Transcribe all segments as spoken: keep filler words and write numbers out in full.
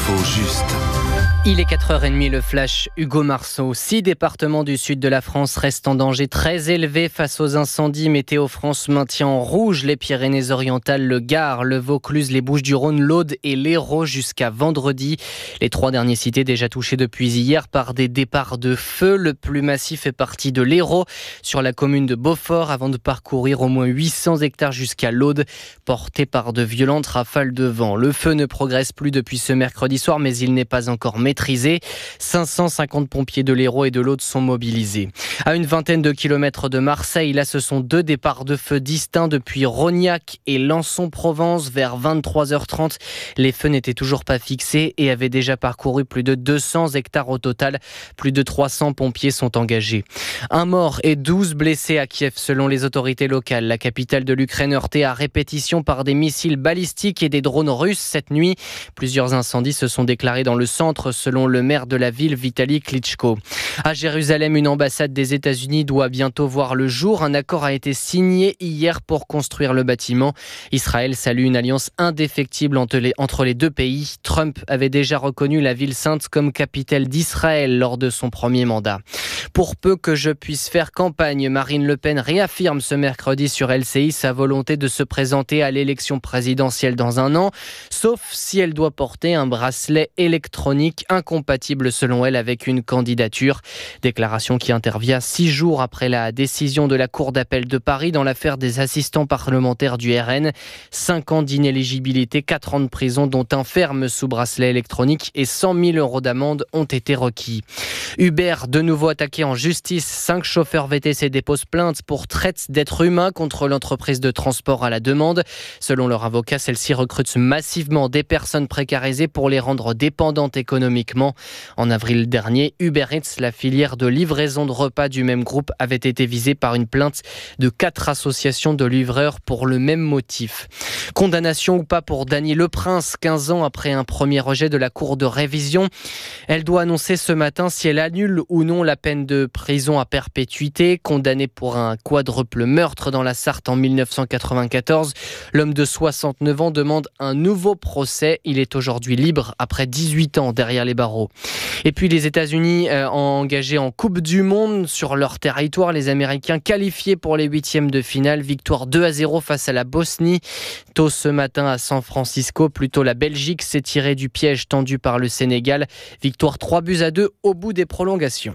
L'info juste. Il est quatre heures trente, le flash Hugo Marceau. Six départements du sud de la France restent en danger très élevé face aux incendies. Météo France maintient en rouge les Pyrénées-Orientales, le Gard, le Vaucluse, les Bouches-du-Rhône, l'Aude et l'Hérault jusqu'à vendredi. Les trois dernières cités déjà touchées depuis hier par des départs de feu. Le plus massif est parti de l'Hérault sur la commune de Beaufort avant de parcourir au moins huit cents hectares jusqu'à l'Aude, porté par de violentes rafales de vent. Le feu ne progresse plus depuis ce mercredi soir, mais il n'est pas encore maîtrisé. cinq cent cinquante pompiers de l'Hérault et de l'Aude sont mobilisés. À une vingtaine de kilomètres de Marseille, là ce sont deux départs de feu distincts depuis Rognac et Lançon-Provence vers vingt-trois heures trente. Les feux n'étaient toujours pas fixés et avaient déjà parcouru plus de deux cents hectares au total. Plus de trois cents pompiers sont engagés. Un mort et douze blessés à Kiev selon les autorités locales. La capitale de l'Ukraine heurtée à répétition par des missiles balistiques et des drones russes cette nuit. Plusieurs incendies se sont déclarés dans le centre selon le maire de la ville, Vitali Klitschko. À Jérusalem, une ambassade des États-Unis doit bientôt voir le jour. Un accord a été signé hier pour construire le bâtiment. Israël salue une alliance indéfectible entre les, entre les deux pays. Trump avait déjà reconnu la ville sainte comme capitale d'Israël lors de son premier mandat. Pour peu que je puisse faire campagne, Marine Le Pen réaffirme ce mercredi sur L C I sa volonté de se présenter à l'élection présidentielle dans un an, sauf si elle doit porter un bracelet électronique incompatible selon elle avec une candidature. Déclaration qui intervient six jours après la décision de la Cour d'appel de Paris dans l'affaire des assistants parlementaires du R N. Cinq ans d'inéligibilité, quatre ans de prison dont un ferme sous bracelet électronique et cent mille euros d'amende ont été requis. Uber de nouveau attaqué en justice. Cinq chauffeurs V T C déposent plainte pour traite d'êtres humains contre l'entreprise de transport à la demande. Selon leur avocat, celle-ci recrute massivement des personnes précarisées pour les rendre dépendantes économiquement. En avril dernier, Uber Eats, la filière de livraison de repas du même groupe, avait été visée par une plainte de quatre associations de livreurs pour le même motif. Condamnation ou pas pour Dany Leprince, quinze ans après un premier rejet de la Cour de révision. Elle doit annoncer ce matin si elle annule ou non la peine de prison à perpétuité. Condamné pour un quadruple meurtre dans la Sarthe en mille neuf cent quatre-vingt-quatorze, l'homme de soixante-neuf ans demande un nouveau procès. Il est aujourd'hui libre après dix-huit ans derrière les barreaux. Et puis les États-Unis euh, engagés en Coupe du Monde sur leur territoire. Les Américains qualifiés pour les huitièmes de finale. Victoire deux à zéro face à la Bosnie. Tôt ce matin à San Francisco, plutôt la Belgique s'est tirée du piège tendu par le Sénégal. Victoire trois buts à deux au bout des prolongations.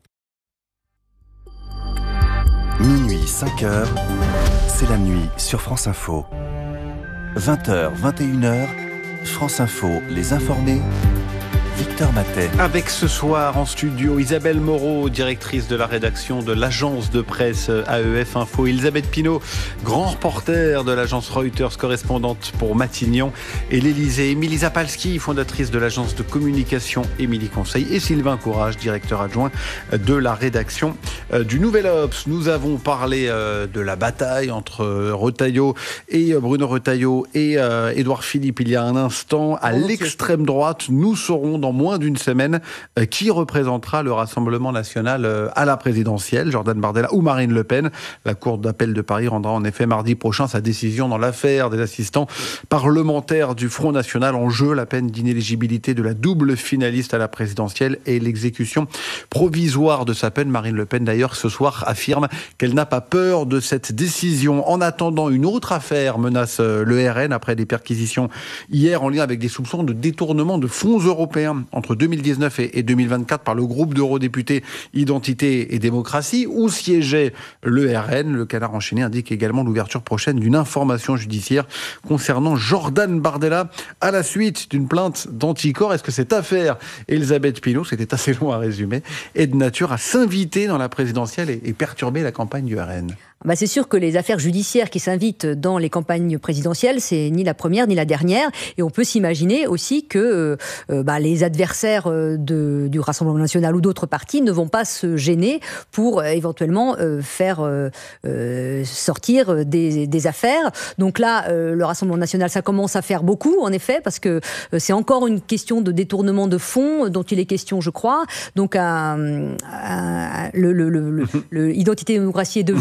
Minuit, cinq heures, c'est la nuit sur France Info. vingt heures, vingt et une heures, France Info, les informés. Victor Matet. Avec ce soir en studio Isabelle Moreau, directrice de la rédaction de l'agence de presse A E F Info, Elisabeth Pinault, grand reporter de l'agence Reuters, correspondante pour Matignon et l'Élysée, Émilie Zapalski, fondatrice de l'agence de communication Émilie Conseil, et Sylvain Courage, directeur adjoint de la rédaction du Nouvel Obs. Nous avons parlé de la bataille entre Retailleau et Bruno Retailleau et Édouard Philippe il y a un instant. À l'extrême droite, nous saurons dans moins d'une semaine euh, qui représentera le Rassemblement national euh, à la présidentielle, Jordan Bardella ou Marine Le Pen. La Cour d'appel de Paris rendra en effet mardi prochain sa décision dans l'affaire des assistants parlementaires du Front National. En jeu, la peine d'inéligibilité de la double finaliste à la présidentielle et l'exécution provisoire de sa peine. Marine Le Pen, d'ailleurs, ce soir affirme qu'elle n'a pas peur de cette décision. En attendant, une autre affaire menace euh, le R N après des perquisitions hier en lien avec des soupçons de détournement de fonds européens entre deux mille dix-neuf et deux mille vingt-quatre par le groupe d'eurodéputés Identité et Démocratie, où siégeait le R N. Le Canard enchaîné indique également l'ouverture prochaine d'une information judiciaire concernant Jordan Bardella à la suite d'une plainte d'Anticor. Est-ce que cette affaire, Elisabeth Pinault, c'était assez long à résumer, est de nature à s'inviter dans la présidentielle et, et perturber la campagne du R N ? Bah c'est sûr que les affaires judiciaires qui s'invitent dans les campagnes présidentielles, c'est ni la première ni la dernière. Et on peut s'imaginer aussi que euh, bah, les adversaires de, du Rassemblement national ou d'autres partis ne vont pas se gêner pour euh, éventuellement euh, faire euh, euh, sortir des, des affaires. Donc là, euh, le Rassemblement national, ça commence à faire beaucoup, en effet, parce que euh, c'est encore une question de détournement de fonds dont il est question, je crois. Donc un, un, le, le, le, le, le Identité et Démocratie est devenu pas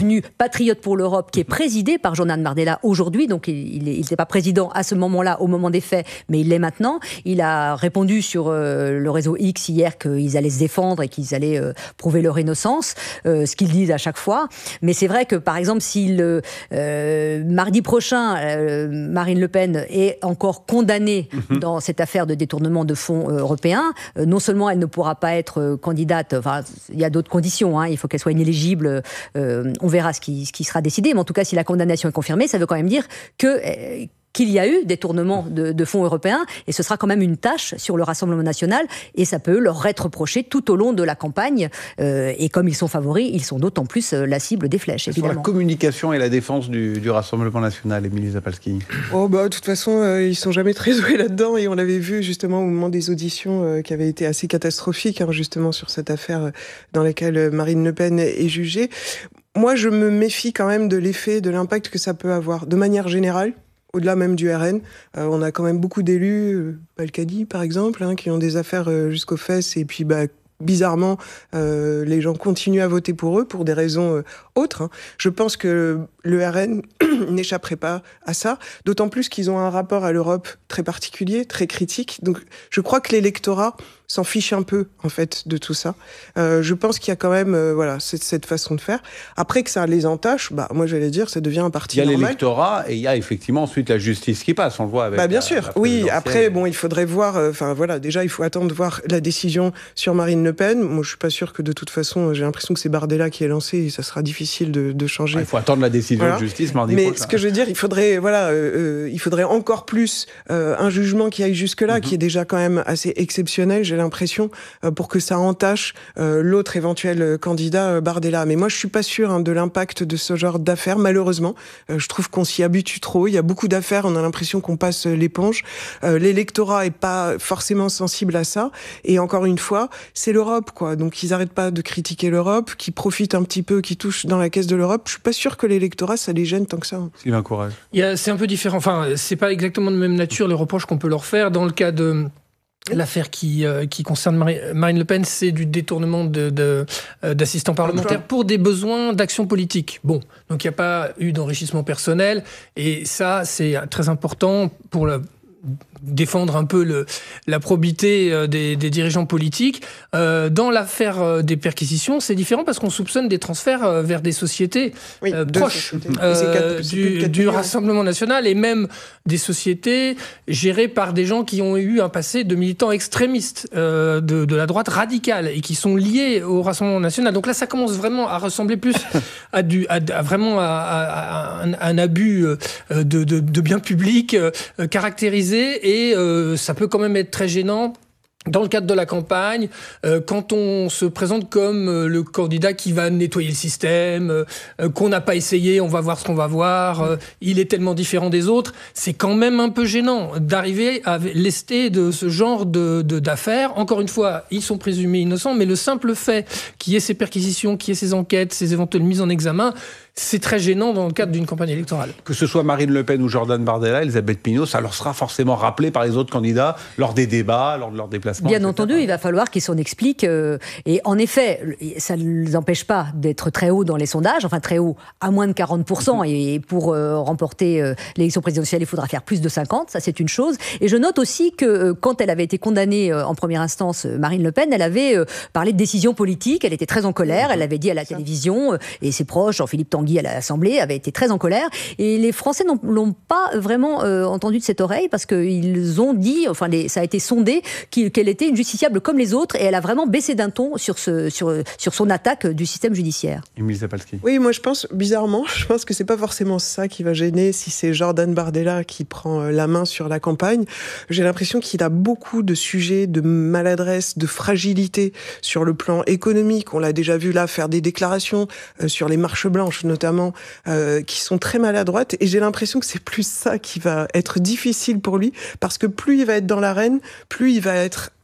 Patriotes pour l'Europe, qui est présidé par Jordan Bardella aujourd'hui, donc il n'était pas président à ce moment-là, au moment des faits, mais il l'est maintenant. Il a répondu sur euh, le réseau X hier qu'ils allaient se défendre et qu'ils allaient euh, prouver leur innocence, euh, ce qu'ils disent à chaque fois. Mais c'est vrai que, par exemple, si le, euh, mardi prochain, euh, Marine Le Pen est encore condamnée mmh. dans cette affaire de détournement de fonds euh, européens, euh, non seulement elle ne pourra pas être euh, candidate, enfin, il y a d'autres conditions, hein, il faut qu'elle soit inéligible, euh, on verra ce qui, ce qui sera décidé, mais en tout cas, si la condamnation est confirmée, ça veut quand même dire que... Euh, qu'il y a eu des tournements de, de fonds européens, et ce sera quand même une tâche sur le Rassemblement national, et ça peut leur être reproché tout au long de la campagne, euh, et comme ils sont favoris, ils sont d'autant plus euh, la cible des flèches, évidemment. Sur la communication et la défense du, du Rassemblement national, Émilie Zapalski. Oh bah, de toute façon, euh, ils sont jamais très doués là-dedans, et on l'avait vu justement au moment des auditions euh, qui avaient été assez catastrophiques, hein, justement sur cette affaire euh, dans laquelle Marine Le Pen est jugée. Moi, je me méfie quand même de l'effet, de l'impact que ça peut avoir, de manière générale. Au-delà même du R N, euh, on a quand même beaucoup d'élus, euh, Balkany par exemple, hein, qui ont des affaires euh, jusqu'aux fesses, et puis bah, bizarrement, euh, les gens continuent à voter pour eux pour des raisons euh, autres. Hein. Je pense que le R N n'échapperait pas à ça, d'autant plus qu'ils ont un rapport à l'Europe très particulier, très critique. Donc je crois que l'électorat s'en fiche un peu, en fait, de tout ça. Euh, je pense qu'il y a quand même euh, voilà, cette, cette façon de faire. Après que ça les entache, bah, moi j'allais dire, ça devient un parti normal. Il y a l'électorat et il y a effectivement ensuite la justice qui passe, on le voit avec bah, bien la, sûr, la oui. Après, bon, il faudrait voir, enfin euh, voilà, déjà il faut attendre de voir la décision sur Marine Le Pen. Moi je suis pas sûr que de toute façon, j'ai l'impression que c'est Bardella qui est lancé et ça sera difficile de, de changer. Ah, il faut attendre la décision voilà. de justice mardi Mais prochain. ce que je veux dire, il faudrait, voilà, euh, euh, il faudrait encore plus euh, un jugement qui aille jusque-là, mm-hmm. qui est déjà quand même assez exceptionnel, j'ai l'impression, euh, pour que ça entache euh, l'autre éventuel candidat, euh, Bardella. Mais moi, je suis pas sûr hein, de l'impact de ce genre d'affaires, malheureusement. Euh, je trouve qu'on s'y habitue trop. Il y a beaucoup d'affaires, on a l'impression qu'on passe l'éponge. Euh, l'électorat est pas forcément sensible à ça. Et encore une fois, c'est l'Europe, quoi. Donc, ils arrêtent pas de critiquer l'Europe, qui profitent un petit peu, qui touchent dans la caisse de l'Europe. Je suis pas sûr que l'électorat, ça les gêne tant que ça. Sylvain Courage. Il y a, c'est un peu différent. Enfin, c'est pas exactement de même nature, les reproches qu'on peut leur faire. Dans le cas de l'affaire qui, euh, qui concerne Marie, Marine Le Pen, c'est du détournement de, de, euh, d'assistants parlementaires pour des besoins d'action politique. Bon, donc il n'y a pas eu d'enrichissement personnel, et ça, c'est très important pour la... défendre un peu le, la probité des, des dirigeants politiques. Euh, dans l'affaire des perquisitions, c'est différent parce qu'on soupçonne des transferts vers des sociétés oui, euh, proches sociétés. Euh, quatre, du, du Rassemblement national, et même des sociétés gérées par des gens qui ont eu un passé de militants extrémistes euh, de, de la droite radicale et qui sont liés au Rassemblement national. Donc là, ça commence vraiment à ressembler plus à, du, à, à vraiment à, à, à un, un abus de, de, de biens publics euh, caractérisé. Et euh, ça peut quand même être très gênant dans le cadre de la campagne, euh, quand on se présente comme euh, le candidat qui va nettoyer le système, euh, qu'on n'a pas essayé, on va voir ce qu'on va voir, euh, il est tellement différent des autres, c'est quand même un peu gênant d'arriver à lester de ce genre de, de, d'affaires. Encore une fois, ils sont présumés innocents, mais le simple fait qu'il y ait ces perquisitions, qu'il y ait ces enquêtes, ces éventuelles mises en examen, c'est très gênant dans le cadre d'une campagne électorale. Que ce soit Marine Le Pen ou Jordan Bardella, Elisabeth Pinault, ça leur sera forcément rappelé par les autres candidats lors des débats, lors de leurs déplacements. Bien et cetera. Entendu, il va falloir qu'ils s'en expliquent. Euh, et en effet, ça ne les empêche pas d'être très haut dans les sondages, enfin très haut, à moins de quarante pour cent. Mm-hmm. Et pour euh, remporter euh, l'élection présidentielle, il faudra faire plus de cinquante, ça c'est une chose. Et je note aussi que euh, quand elle avait été condamnée euh, en première instance, euh, Marine Le Pen, elle avait euh, parlé de décision politique, elle était très en colère, mm-hmm. elle avait dit à la télévision, euh, et ses proches, Jean-Philippe Tanguy à l'Assemblée, avait été très en colère, et les Français n'ont, l'ont pas vraiment euh, entendu de cette oreille, parce qu'ils ont dit, enfin les, ça a été sondé, qu'elle était une justiciable comme les autres, et elle a vraiment baissé d'un ton sur, ce, sur, sur son attaque du système judiciaire. Émilie Zapalski. Oui, moi je pense, bizarrement, je pense que c'est pas forcément ça qui va gêner si c'est Jordan Bardella qui prend la main sur la campagne. J'ai l'impression qu'il a beaucoup de sujets de maladresse, de fragilité sur le plan économique. On l'a déjà vu là faire des déclarations euh, sur les marches blanches notamment, euh, qui sont très maladroites, et j'ai l'impression que c'est plus ça qui va être difficile pour lui, parce que plus il va être dans l'arène, plus il va être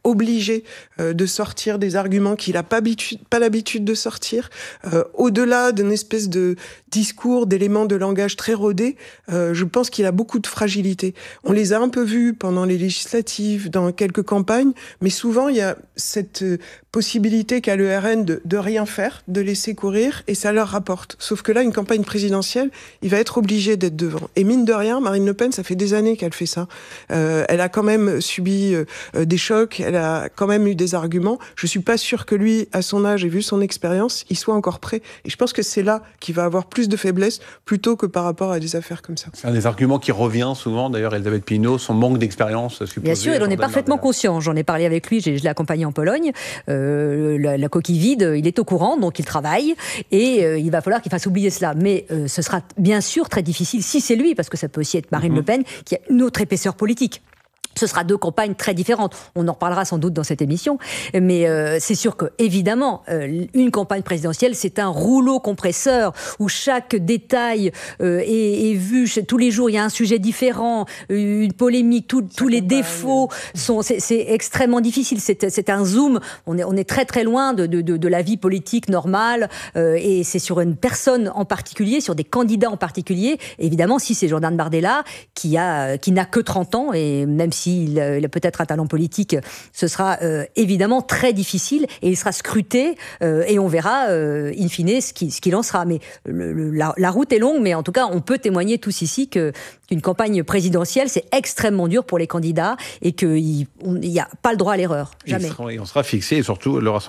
obligé euh, de sortir des arguments qu'il n'a pas, pas l'habitude de sortir, euh, au-delà d'une espèce de discours, d'éléments de langage très rodés, euh, je pense qu'il a beaucoup de fragilité. On les a un peu vus pendant les législatives, dans quelques campagnes, mais souvent il y a cette euh, possibilité qu'a le R N de, de rien faire, de laisser courir, et ça leur rapporte. Sauf que là, une campagne présidentielle, il va être obligé d'être devant. Et mine de rien, Marine Le Pen, ça fait des années qu'elle fait ça. Euh, elle a quand même subi euh, des chocs, elle a quand même eu des arguments. Je suis pas sûre que lui, à son âge et vu son expérience, il soit encore prêt. Et je pense que c'est là qu'il va avoir plus de faiblesse plutôt que par rapport à des affaires comme ça. C'est un des arguments qui revient souvent, d'ailleurs, Elisabeth Pinault, son manque d'expérience supposée. Bien sûr, il en est parfaitement conscient. J'en ai parlé avec lui, je l'ai accompagné en Pologne. Euh, la, la coquille vide, il est au courant, donc il travaille. Et euh, il va falloir qu'il fasse oublier cela. Mais euh, ce sera bien sûr très difficile, si c'est lui, parce que ça peut aussi être Marine mmh. Le Pen, qui a une autre épaisseur politique. Ce sera deux campagnes très différentes. On en reparlera sans doute dans cette émission. Mais euh, c'est sûr que, évidemment, euh, une campagne présidentielle, c'est un rouleau compresseur où chaque détail euh, est, est vu. Tous les jours, il y a un sujet différent, une polémique, tout, tous les défauts. sont. C'est, c'est extrêmement difficile. C'est, c'est un zoom. On est, on est très très loin de, de, de, de la vie politique normale. Euh, et c'est sur une personne en particulier, sur des candidats en particulier. Évidemment, si c'est Jordan Bardella, qui, a, qui n'a que trente ans, et même si S'il a peut-être un talent politique, ce sera euh, évidemment très difficile et il sera scruté euh, et on verra euh, in fine ce qu'il, ce qu'il en sera. Mais le, le, la, la route est longue, mais en tout cas, on peut témoigner tous ici que, qu'une campagne présidentielle, c'est extrêmement dur pour les candidats et qu'il n'y a pas le droit à l'erreur. Jamais. Et on sera fixé et surtout le Rassemblement